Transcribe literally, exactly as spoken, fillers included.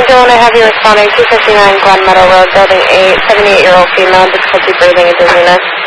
Dylan, I have you responding two fifty-nine Glen Meadow Road, Building eight, seventy-eight-year-old female, difficulty breathing and dizziness.